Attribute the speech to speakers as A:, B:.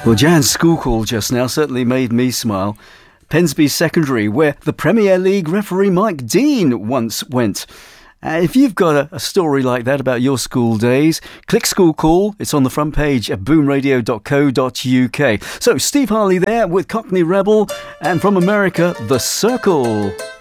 A: Well, Jan's school call just now certainly made me smile. Pensby Secondary, where the Premier League referee Mike Dean once went. If you've got a story like that about your school days, click School Call. It's on the front page at boomradio.co.uk. So, Steve Harley there with Cockney Rebel, and from America, The Circle.